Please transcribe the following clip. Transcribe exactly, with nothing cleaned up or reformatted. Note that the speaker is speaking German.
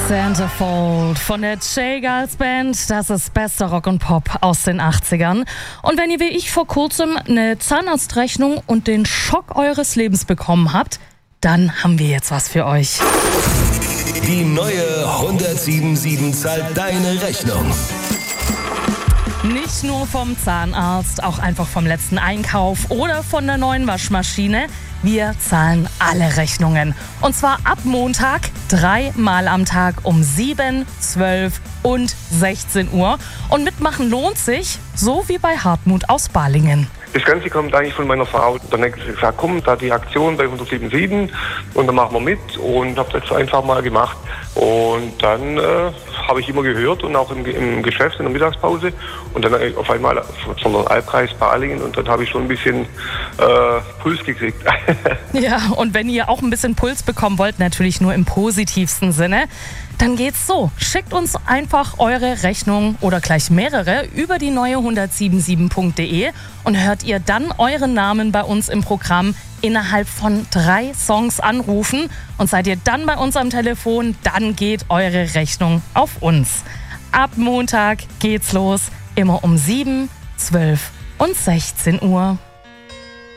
Centerfold von der J. Girls Band. Das ist bester Rock und Pop aus den achtzigern. Und wenn ihr wie ich vor kurzem eine Zahnarztrechnung und den Schock eures Lebens bekommen habt, dann haben wir jetzt was für euch. Die neue hundertsiebenundsieben zahlt deine Rechnung. Nicht nur vom Zahnarzt, auch einfach vom letzten Einkauf oder von der neuen Waschmaschine. Wir zahlen alle Rechnungen. Und zwar ab Montag dreimal am Tag um sieben, zwölf und sechzehn Uhr. Und mitmachen lohnt sich, so wie bei Hartmut aus Balingen. Das Ganze kommt eigentlich von meiner Frau. Dann hat sie gesagt, komm, da die Aktion bei hundertsiebenundsiebzig und dann machen wir mit und habe das einfach mal gemacht. Und dann äh, habe ich immer gehört und auch im, im Geschäft in der Mittagspause und dann auf einmal von der Albkreis Balingen und dann habe ich schon ein bisschen äh, Puls gekriegt. Ja, und wenn ihr auch ein bisschen Puls bekommen wollt, natürlich nur im positivsten Sinne, dann geht's so. Schickt uns einfach eure Rechnung oder gleich mehrere über die neue hundertsiebenundsiebzig punkt de und hört ihr dann euren Namen bei uns im Programm innerhalb von drei Songs anrufen. Und seid ihr dann bei uns am Telefon, dann geht eure Rechnung auf uns. Ab Montag geht's los, immer um sieben, zwölf und sechzehn Uhr.